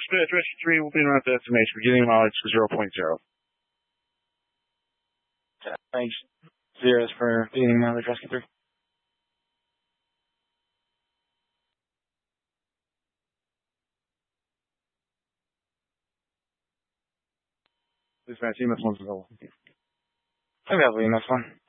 Rescue 3 will be around the destination. We're getting mileage for 0.0. Thanks, Zeros, for being mileage Rescue 3. This match, EMS 1's available. I got EMS 1.